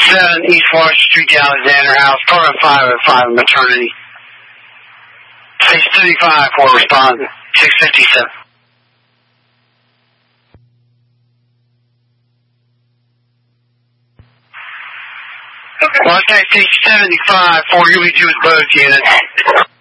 7 East Water Street, Alexander House, Program 505 maternity. 635 for respond. 657. Okay. Well, okay, 675 for you with both units.